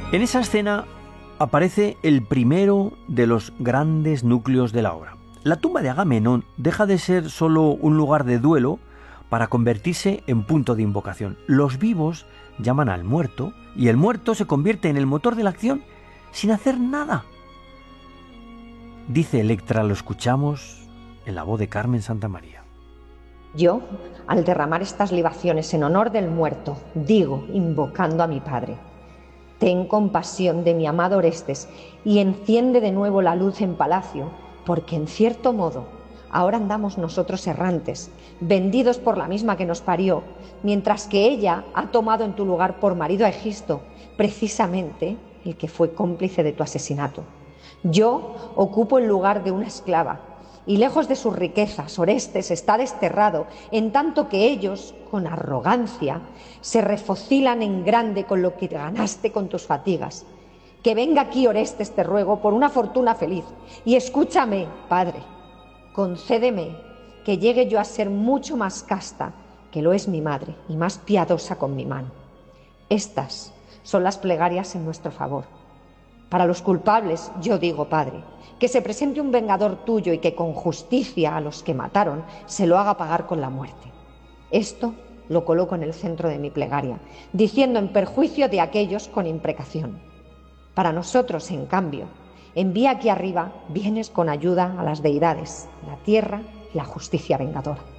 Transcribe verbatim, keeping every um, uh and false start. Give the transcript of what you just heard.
En esa escena aparece el primero de los grandes núcleos de la obra. La tumba de Agamenón deja de ser solo un lugar de duelo para convertirse en punto de invocación. Los vivos llaman al muerto y el muerto se convierte en el motor de la acción sin hacer nada. Dice Electra, lo escuchamos en la voz de Carmen Santamaría. Yo, al derramar estas libaciones en honor del muerto, digo, invocando a mi padre: ten compasión de mi amado Orestes y enciende de nuevo la luz en palacio, porque en cierto modo ahora andamos nosotros errantes, vendidos por la misma que nos parió, mientras que ella ha tomado en tu lugar por marido a Egisto, precisamente el que fue cómplice de tu asesinato. Yo ocupo el lugar de una esclava, y lejos de sus riquezas, Orestes está desterrado, en tanto que ellos, con arrogancia, se refocilan en grande con lo que ganaste con tus fatigas. Que venga aquí, Orestes, te ruego, por una fortuna feliz, y escúchame, padre, concédeme que llegue yo a ser mucho más casta que lo es mi madre, y más piadosa con mi mano. Estas son las plegarias en nuestro favor. Para los culpables, yo digo, padre, que se presente un vengador tuyo y que con justicia a los que mataron se lo haga pagar con la muerte. Esto lo coloco en el centro de mi plegaria, diciendo en perjuicio de aquellos con imprecación. Para nosotros, en cambio, envía aquí arriba bienes con ayuda a las deidades, la tierra y la justicia vengadora.